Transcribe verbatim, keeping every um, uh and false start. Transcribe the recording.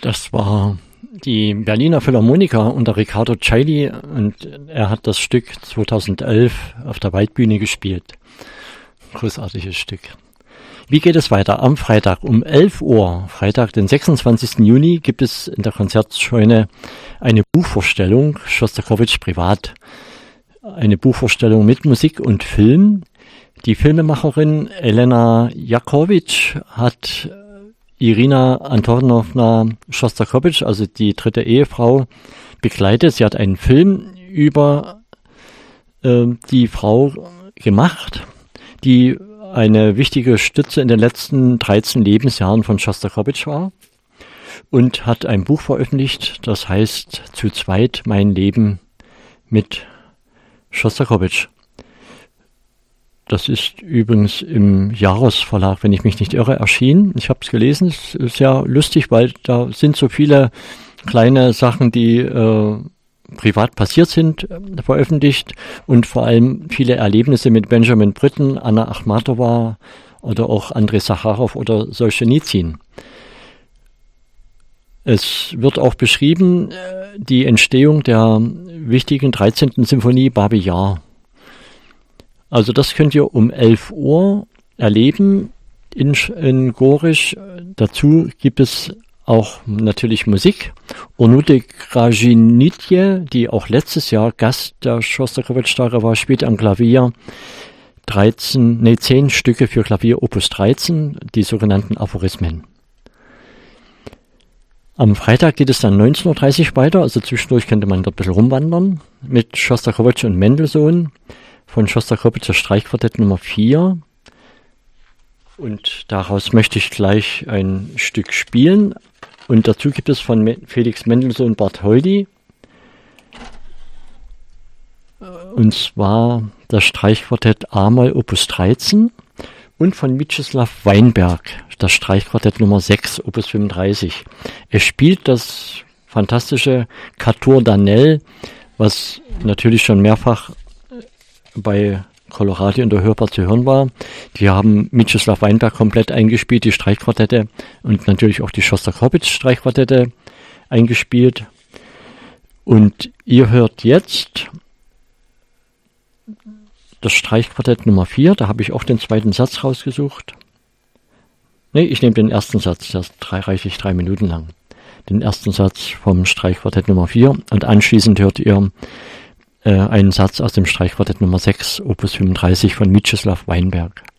Das war die Berliner Philharmoniker unter Riccardo Chailly und er hat das Stück zweitausendelf auf der Waldbühne gespielt. Großartiges Stück. Wie geht es weiter? Am Freitag um elf Uhr, Freitag, den sechsundzwanzigsten Juni, gibt es in der Konzertscheune eine Buchvorstellung, Schostakowitsch privat. Eine Buchvorstellung mit Musik und Film. Die Filmemacherin Elena Jakowitsch hat Irina Antonowna Schostakowitsch, also die dritte Ehefrau, begleitet. Sie hat einen Film über äh, die Frau gemacht, die eine wichtige Stütze in den letzten dreizehn Lebensjahren von Schostakowitsch war und hat ein Buch veröffentlicht, das heißt Zu zweit mein Leben mit Schostakowitsch. Das ist übrigens im Jaros Verlag, wenn ich mich nicht irre, erschienen. Ich habe es gelesen, es ist sehr lustig, weil da sind so viele kleine Sachen, die äh, privat passiert sind, äh, veröffentlicht und vor allem viele Erlebnisse mit Benjamin Britten, Anna Akhmatova oder auch Andrei Sacharow oder Solschenizyn. Es wird auch beschrieben, äh, die Entstehung der wichtigen dreizehnten Symphonie Babi Yar. Also das könnt ihr um elf Uhr erleben in, in Gorisch. Dazu gibt es auch natürlich Musik. Onute Krajinitje, die auch letztes Jahr Gast der Schostakowitsch-Tage war, spielt am Klavier dreizehn, nee, zehn Stücke für Klavier Opus dreizehn, die sogenannten Aphorismen. Am Freitag geht es dann neunzehn Uhr dreißig weiter, also zwischendurch könnte man dort ein bisschen rumwandern mit Schostakowitsch und Mendelssohn. Von Schostakowitsch das Streichquartett Nummer vier. Und daraus möchte ich gleich ein Stück spielen. Und dazu gibt es von Felix Mendelssohn Bartholdy. Und zwar das Streichquartett A-Moll Opus dreizehn. Und von Mieczysław Weinberg das Streichquartett Nummer sechs Opus fünfunddreißig. Er spielt das fantastische Quatuor Danell, was natürlich schon mehrfach bei Colorado in der Hörbar zu hören war. Die haben Mieczysław Weinberg komplett eingespielt, die Streichquartette und natürlich auch die Schostakowitsch-Streichquartette eingespielt. Und ihr hört jetzt das Streichquartett Nummer vier, da habe ich auch den zweiten Satz rausgesucht. Nee, ich nehme den ersten Satz, der ist drei, reichlich drei Minuten lang. Den ersten Satz vom Streichquartett Nummer vier und anschließend hört ihr einen Satz aus dem Streichquartett Nummer sechs, Opus fünfunddreißig von Mieczysław Weinberg.